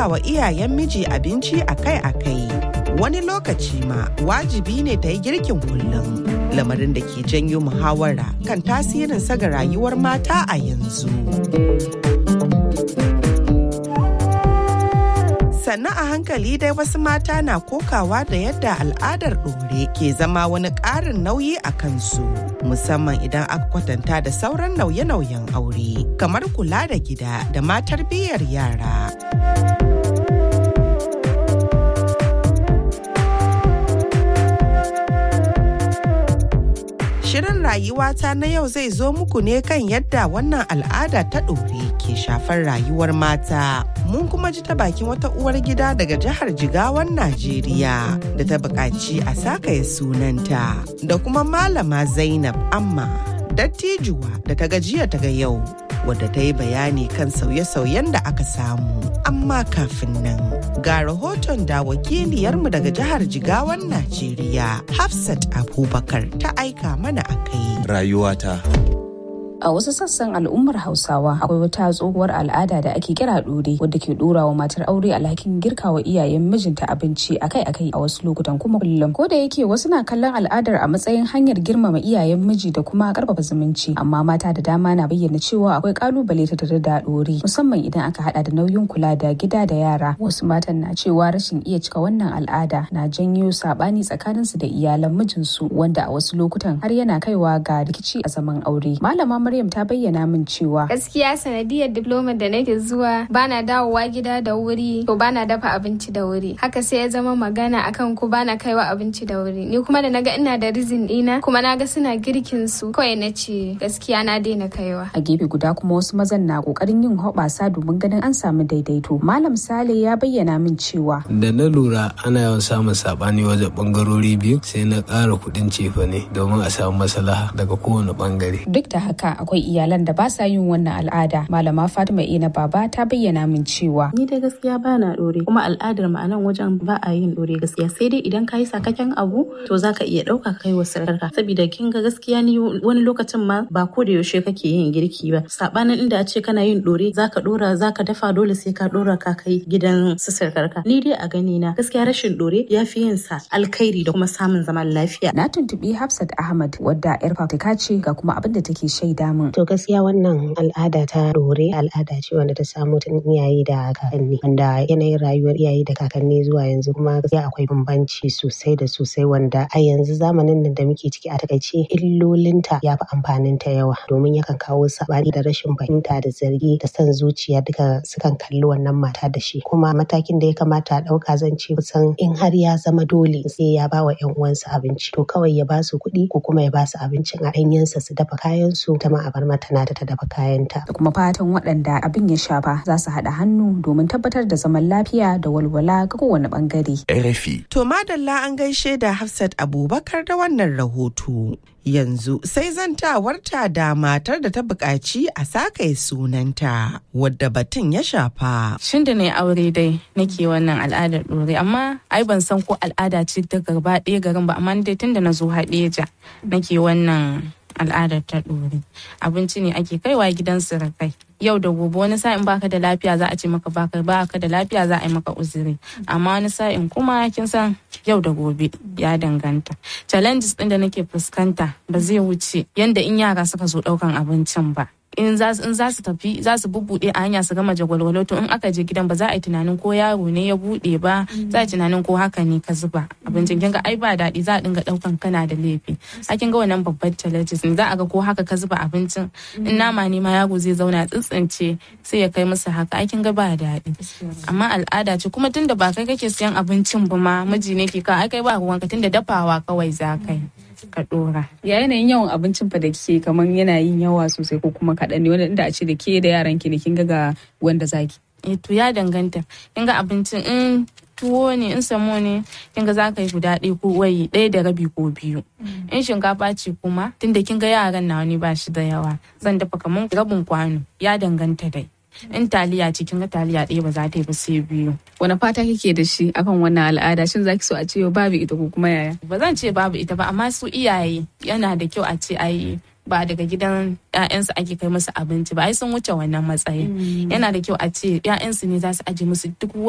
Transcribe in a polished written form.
girka wa iyayen miji abinci akai-akai. Wani lokaci ma wajibi ne ta yi girkin kullum, lamarin da ke janyo muhawara kan tasirin sa ga rayuwar mata a yanzu. Sannan a hankali dai wasu mata na kokawa da yadda al'adar ɗore ke zama wani ƙarin nauyi a kansu, musamman idan aka kwatanta da sauran nauye-nauyen aure, kamar kula da gida da ma tarbiyyar yara. Shirin rayuwata na yau zai zo muku ne kan yadda wannan al'ada ta ɗore ke shafar rayuwar mata. Mun kuma ji ta bakin wata uwar gida daga jihar Jigawan Najeriya da ta buƙaci a sakaye sunanta, da kuma Malama Zainab Amma, dattijuwa da ta gajiya ta ga yau, wadda ta yi bayani kan sauye-sauyen da aka samu. Amma kafin nan, ga rahoton da wakiliyarmu daga jihar Jigawan Najeriya, Hafsat Abubakar, ta aika mana a kai. Rayuwata. A wasu sassan al'ummar Hausawa akwai wata tsohuwar al'ada da ake kira ɗore, wadda ke ɗora wa matar aure alhakin girkawa iyayen mijinta abinci akai-akai, a wasu lokutan kuma kullum. Ko da yake wasu na kallon al'adar a matsayin hanyar girmama iyayen miji da kuma karfafa zumunci, amma mata da dama na bayyana cewa akwai kalubale ta tare da ɗore, musamman idan aka hada da nauyin kula da gida da yara. Wasu matan na cewa rashin iya cika wannan al'ada na janyo sabani tsakaninsu da iyalan mijinsu, wanda a wasu lokutan har yana kaiwa ga rikici a zaman aure. Malama Maryam ta bayyana min cewa gaskiya sanadiyar diploma da nake zuwa bana dawowa gida da wuri, to bana dafa abinci da wuri, haka sai ya zama magana akan ko bana kaiwa abinci da wuri. Ni kuma da naga ina da rizin dina kuma naga suna girkin su, kawai nace gaskiya na daina kaiwa. A gefe guda kuma wasu mazan na kokarin yin hoɓasa domin ganin an samu daidaito. Malam Sale ya bayyana min cewa da na lura ana yawan samun sabani wajen bangarori biyu, sai na ƙara kuɗin cefane domin a samu maslaha daga kowane bangare. Duk da haka akwai iyalan da ba sa yin wannan al'ada. Malama Fatima Ina Baba ta bayyana min cewa ni da gaskiya ba na ɗore, kuma al'adar mu a nan wajen ba a yin ɗore gaskiya, sai dai idan ka yi sakakken abu to zaka iya ɗauka kai wa sarkarka, saboda kin ga gaskiya ni wani lokacin ma ba ko da yaushe kake yin girki ba, sabanin inda a ce kana yin ɗore zaka ɗora zaka dafa, dole sai ka ɗora ka kai gidan su sarkarka. Ni dai a gani na gaskiya rashin ɗore ya fi yin sa alkhairi da kuma samun zaman lafiya. Na tuntubi Hafsat Ahmad, wadda yar fafutuka ce, ga kuma abin da take shaida min. To gaskiya wannan al'ada ta ɗore al'ada ce wanda ta samu tun iyaye da kakanni, wanda yanayin rayuwar iyaye da kakanni zuwa yanzu kuma gaskiya akwai bambanci sosai da sosai, wanda a yanzu zamanin nan da muke ciki a takaice illolinta ya fi amfaninta yawa, domin yakan kawo sabani da rashin fahimta da zargi da son zuciya, duka sukan kalli wannan mata da shi. Kuma matakin da ya kamata a ɗauka, zan ce kusan in har ya zama dole sai ya ba wa 'yan uwansa abinci, to kawai ya ba su kuɗi ko kuma ya ba su abincin a ɗanyensa su dafa kayan su, ta ma a bar mata na ta dafa kayanta. Da kuma fatan waɗanda abin ya shafa za su haɗa hannu domin tabbatar da zaman lafiya da walwala ga kowane ɓangare. RFI. To madalla, an gaishe da Hafsat Abubakar da wannan rahoto. Yanzu sai zantawarta da matar da ta buƙaci a sakaye sunanta, wadda batun ya shafa. Shin da ne aure dai nake wannan al'adar ɗore, amma ai ban san ko al'ada ce ta gaba ɗaya garin ba, amma dai tun da na zo Haɗeja nake wannan al'adar ta ɗore. Abinci ne ake kaiwa gidan surukai. Yau da gobe wani sa'in baka da lafiya za a ce maka baka da lafiya za a yi maka uzuri, amma wani sa'in kuma kin san yau da gobe ya danganta. Challenges ɗin da nake fuskanta ba zai wuce yanda in yara suka zo ɗaukan abincin ba. In za su tafi za su bubbuɗe a hanya su gama jagwalwalo, to in aka je gidan ba za a yi tunanin ko yaro ne ya buɗe ba, za a yi tunanin ko haka ne ka zuba abincin. Kin ga ai ba daɗi, za a dinga ɗaukan kana da laifi. A kin ga wannan babbar challenges ne, za a ga ko haka ka zuba abincin, in nama ne ma yaro zai zauna tsintsince sai ya kai musu haka. Ai kin ga ba daɗi, amma al'ada ce kuma tunda ba kai kake siyan abincin ba ma, miji ne ke ka, ai kai ba ruwanka tunda dafawa kawai za kai ka dora. Ya yanayin yawan abincin fa da kike, kamar yana yin yawa sosai ko kuma kaɗan ne, wanda inda a ce da ke da yaran ki ne kin ga wanda zaki? To ya danganta. Kin ga abincin in tuwo ne, in samo ne, kin ga za ka yi guda ɗaya ko wai ɗaya da rabi ko biyu. In shinkafa ce kuma tunda kin ga yaran nawa ne ba shi da yawa, zan dafa kamar rabin kwano. Ya danganta dai. In taliya ce, kin ga taliya ɗaya ba za ta yi ba sai biyu. Wani fata kike da shi akan wannan al'ada? Shin zaki so a ce babu ita ko kuma yaya? Ba zan ce babu ita ba, amma su iyaye yana da kyau a ce ai ba daga gidan 'ya'yansu ake kai musu abinci ba, ai sun wuce wannan matsayin. Yana da kyau a ce 'ya'yansu ne za su aje musu duk